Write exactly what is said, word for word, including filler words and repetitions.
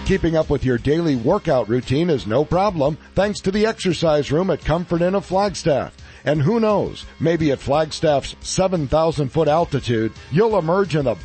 Keeping up with your daily workout routine is no problem thanks to the exercise room at Comfort Inn of Flagstaff. And who knows, maybe at Flagstaff's seven thousand foot altitude, you'll emerge in the